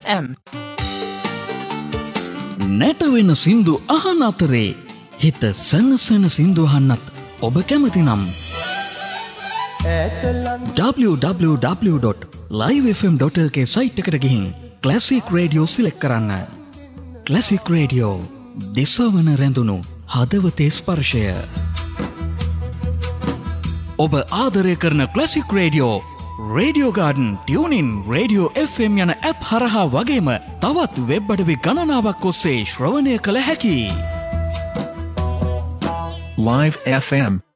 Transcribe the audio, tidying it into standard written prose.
FM නැටවෙන සින්දු අහන අතරේ හිත සනසන සින්දු අහන්නත් ඔබ කැමති නම් www.livefm.lk සයිට් එකට ගිහින් ක්ලාසික් රේඩියෝ සිලෙක්ට් කරන්න. ක්ලාසික් රේඩියෝ දිසවන රැඳුණු හදවතේ ස්පර්ශය. ඔබ ආදරය කරන classic radio radio garden, tuning, radio FM යන ඇප් හරහා වගේම තවත් වෙබ් අඩවි ගණනාවක් ඔස්සේ ශ්‍රවණය කළ හැකි. Live FM